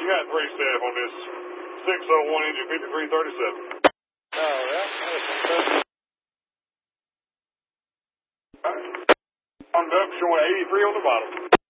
You got 3 staff on this 601 engine 5337. Oh, yeah. On up, showing 83 on the bottom.